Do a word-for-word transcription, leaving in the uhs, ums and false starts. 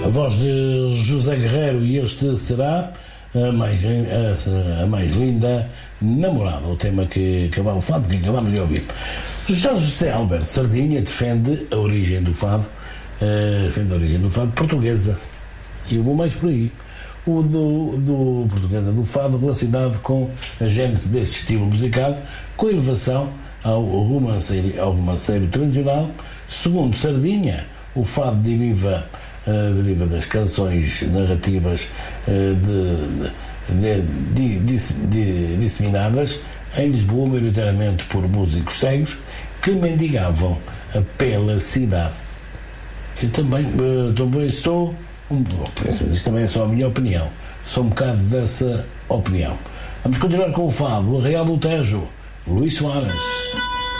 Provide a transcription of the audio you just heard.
a voz de José Guerreiro, e este será a mais, a, a mais linda namorada, o tema que acabamos, o fado que acabamos de ouvir. Jorge José Alberto Sardinha defende a origem do fado, uh, defende a origem do fado portuguesa, e eu vou mais por aí, o do, do portuguesa do fado, relacionado com a gênese deste estilo musical, com elevação ao romanceiro, ao romanceiro tradicional. Segundo Sardinha, o fado deriva, uh, deriva das canções narrativas uh, de, de, de, de, de, disseminadas em Lisboa, maioritariamente por músicos cegos que mendigavam pela cidade. Eu também, uh, também estou, um, isto também é só a minha opinião, sou um bocado dessa opinião. Vamos continuar com o fado, o Arraial do Tejo, Luís Soares.